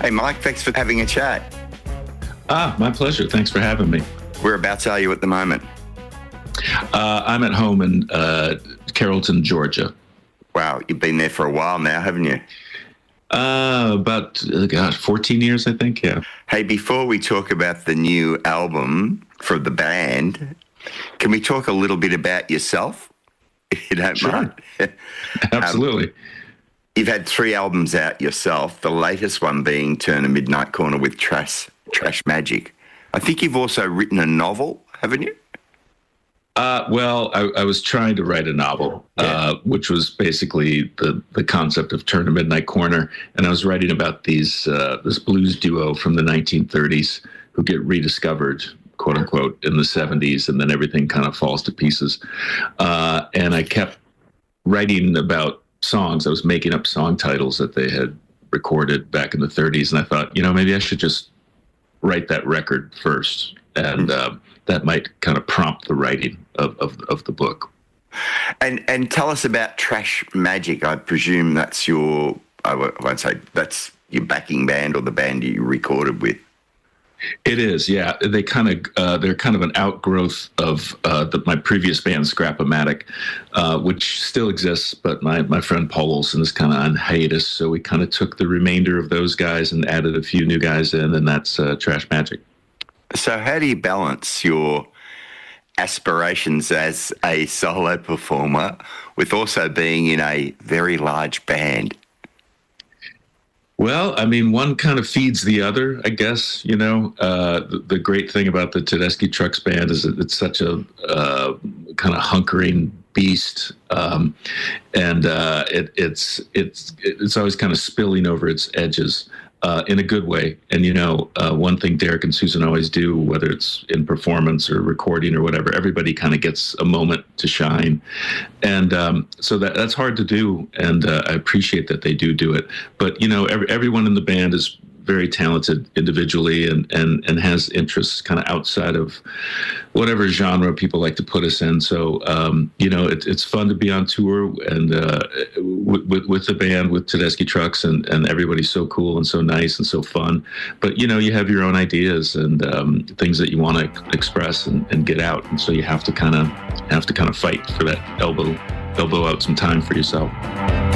Hey, Mike, thanks for having a chat. My pleasure. Thanks for having me. Whereabouts are you at the moment? I'm at home in Carrollton, Georgia. Wow, you've been there for a while now, haven't you? About 14 years, I think. Yeah. Hey, before we talk about the new album from the band, can we talk a little bit about yourself, if you don't mind? Absolutely. You've had 3 albums out yourself, the latest one being Turn a Midnight Corner with Trash Magic. I think you've also written a novel, haven't you? Well, I was trying to write a novel, which was basically the concept of Turn a Midnight Corner. And I was writing about this blues duo from the 1930s who get rediscovered, quote unquote, in the 70s. And then everything kind of falls to pieces. And I kept writing about songs. I was making up song titles that they had recorded back in the 30s. And I thought, maybe I should just write that record first. And that might kind of prompt the writing of the book. And tell us about Trash Magic. I presume that's I won't say that's your backing band or the band you recorded with. It is, yeah. They're kind of an outgrowth of my previous band, Scrap-O-Matic, which still exists, but my friend Paul Olson is kind of on hiatus, so we kind of took the remainder of those guys and added a few new guys in, and that's Trash Magic. So how do you balance your aspirations as a solo performer with also being in a very large band? Well, I mean, one kind of feeds the other, I guess. The great thing about the Tedeschi Trucks band is that it's such a kind of hunkering beast, and it's always kind of spilling over its edges in a good way. And one thing Derek and Susan always do, whether it's in performance or recording or whatever, everybody kind of gets a moment to shine, and so that's hard to do. And I appreciate that they do it. But everyone in the band is very talented individually and has interests kind of outside of whatever genre people like to put us in. So, it's fun to be on tour and with the band, with Tedeschi Trucks, and everybody's so cool and so nice and so fun. But, you have your own ideas and things that you want to express and get out. And so you have to kind of fight for that elbow out some time for yourself.